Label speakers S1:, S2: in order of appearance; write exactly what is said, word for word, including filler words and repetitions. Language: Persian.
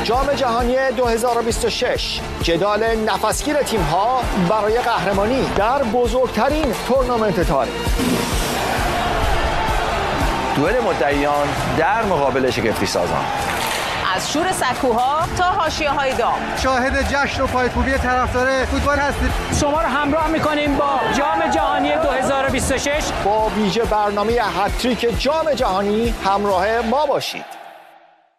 S1: جام جهانی دو هزار و بیست و شش، جدال نفسگیر تیم‌ها برای قهرمانی در بزرگترین تورنمنت تاریخ.
S2: دوئل مدعیان در مقابل شگفتی سازان.
S3: از شور سکوها تا حاشیه‌های دام،
S4: شاهد جشن و پایکوبی طرفدار فوتبال هستید.
S5: شما رو همراه می‌کنیم با جام جهانی دو هزار و بیست و شش
S1: با ویژه برنامه هتریک جام جهانی همراه ما باشید.